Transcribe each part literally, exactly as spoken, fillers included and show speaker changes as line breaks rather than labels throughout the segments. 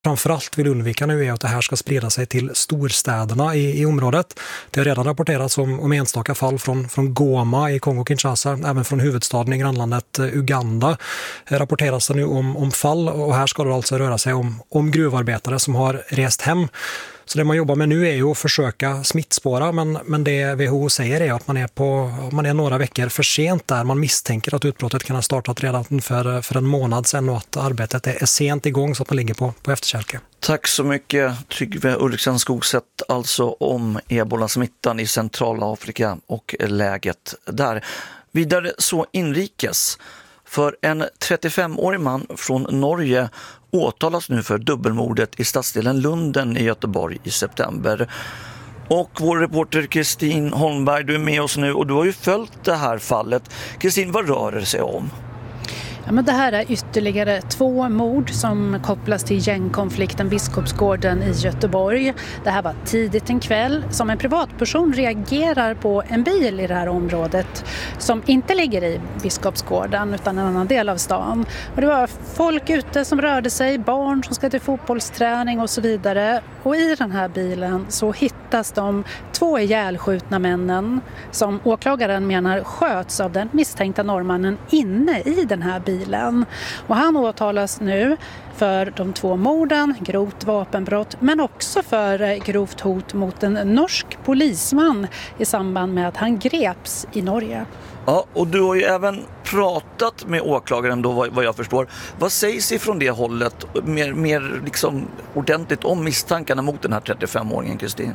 framförallt vill undvika nu är att det här ska sprida sig till storstäderna i, i området. Det har redan rapporterats om, om enstaka fall från, från Goma i Kongo-Kinshasa, även från huvudstaden i grannlandet Uganda. Det rapporteras det nu om, om fall, och här ska det alltså röra sig om, om gruvarbetare som har rest hem. Så det man jobbar med nu är ju att försöka smittspåra, men, men det W H O säger är att man är, på, man är några veckor för sent där. Man misstänker att utbrottet kan ha startat redan för, för en månad sedan och att arbetet är, är sent igång så att man ligger på, på efterkälke.
Tack så mycket Tryggve Ulriksen Skogsätt, alltså om ebola-smittan i Centralafrika och läget där. Vidare så inrikes. För en trettiofemårig man från Norge åtalas nu för dubbelmordet i stadsdelen Lunden i Göteborg i september. Och vår reporter Kristin Holmberg, du är med oss nu och du har ju följt det här fallet. Kristin, vad rör det sig om?
Ja, men det här är ytterligare två mord som kopplas till gängkonflikten Biskopsgården i Göteborg. Det här var tidigt en kväll som en privatperson reagerar på en bil i det här området som inte ligger i Biskopsgården utan en annan del av stan. Och det var folk ute som rörde sig, barn som ska till fotbollsträning och så vidare. Och i den här bilen så hittas de två ihjälskjutna männen som åklagaren menar sköts av den misstänkta norrmannen inne i den här bilen. Och han åtalas nu för de två morden, grovt vapenbrott, men också för grovt hot mot en norsk polisman i samband med att han greps i Norge.
Ja, och du har ju även pratat med åklagaren då, vad jag förstår. Vad sägs ifrån det hållet mer, mer liksom ordentligt om misstankarna mot den här trettiofemåringen, Kristin?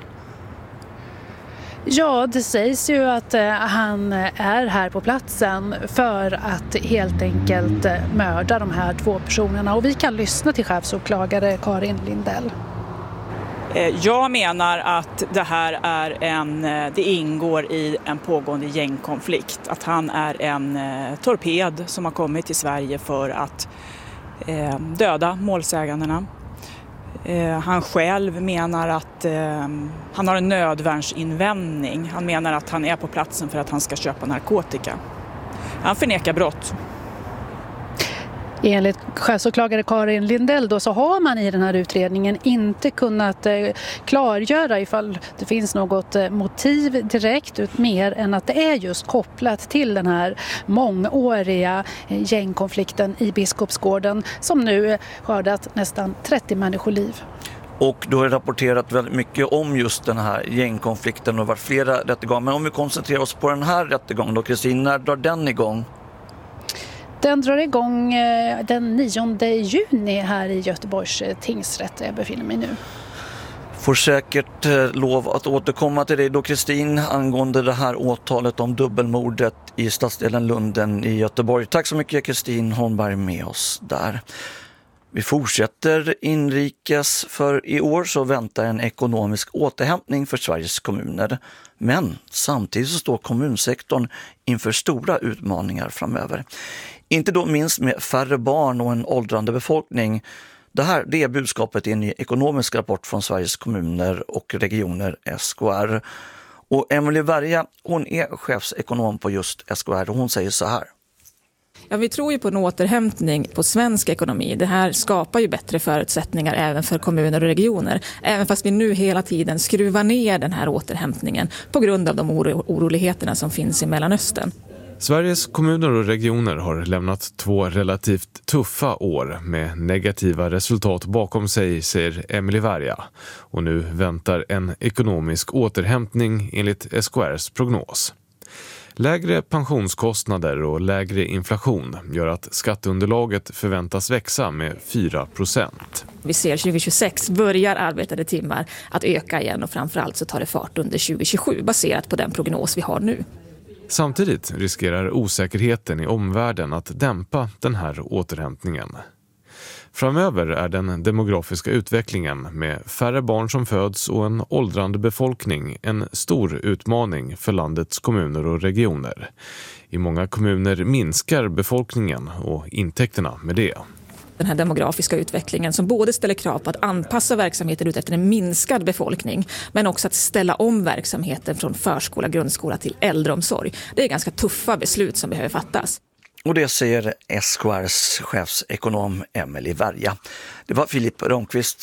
Ja, det sägs ju att eh, han är här på platsen för att helt enkelt eh, mörda de här två personerna. Och vi kan lyssna till chefsåklagare Karin Lindell.
Jag menar att det här är en, det ingår i en pågående gängkonflikt. Att han är en eh, torped som har kommit till Sverige för att eh, döda målsägandena. Eh, han själv menar att eh, han har en nödvärnsinvändning. Han menar att han är på platsen för att han ska köpa narkotika. Han förnekar brott.
Enligt chefsåklagare Karin Lindell då, så har man i den här utredningen inte kunnat eh, klargöra ifall det finns något eh, motiv direkt ut mer än att det är just kopplat till den här mångåriga eh, gängkonflikten i Biskopsgården som nu eh, skördat nästan trettio människoliv.
Och du har rapporterat väldigt mycket om just den här gängkonflikten och varit flera rättegångar. Men om vi koncentrerar oss på den här rättegången då, Kristin, när drar den igång?
Den drar igång den nionde juni här i Göteborgs tingsrätt där jag befinner mig nu.
Får säkert lov att återkomma till dig då, Kristin, angående det här åtalet om dubbelmordet i stadsdelen Lunden i Göteborg. Tack så mycket, Kristin Holmberg, med oss där. Vi fortsätter inrikes, för i år så väntar en ekonomisk återhämtning för Sveriges kommuner. Men samtidigt så står kommunsektorn inför stora utmaningar framöver. Inte då minst med färre barn och en åldrande befolkning. Det här det är budskapet i en ny ekonomisk rapport från Sveriges kommuner och regioner, S K R. Och Emelie Verja, hon är chefsekonom på just S K R och hon säger så här.
Ja, vi tror ju på en återhämtning på svensk ekonomi. Det här skapar ju bättre förutsättningar även för kommuner och regioner. Även fast vi nu hela tiden skruvar ner den här återhämtningen på grund av de oro- oroligheterna som finns i Mellanöstern.
Sveriges kommuner och regioner har lämnat två relativt tuffa år med negativa resultat bakom sig, säger Emelie Verja. Och nu väntar en ekonomisk återhämtning enligt S K R:s prognos. Lägre pensionskostnader och lägre inflation gör att skatteunderlaget förväntas växa med fyra procent.
Vi ser tjugo tjugosex börjar arbetade timmar att öka igen och framförallt så tar det fart under tjugo tjugosju baserat på den prognos vi har nu.
Samtidigt riskerar osäkerheten i omvärlden att dämpa den här återhämtningen. Framöver är den demografiska utvecklingen med färre barn som föds och en åldrande befolkning en stor utmaning för landets kommuner och regioner. I många kommuner minskar befolkningen och intäkterna med det.
Den här demografiska utvecklingen som både ställer krav på att anpassa verksamheten ut efter en minskad befolkning men också att ställa om verksamheten från förskola, grundskola till äldreomsorg. Det är ganska tuffa beslut som behöver fattas.
Och det säger S K R:s chefsekonom Emelie Verja. Det var Filip Rönnqvist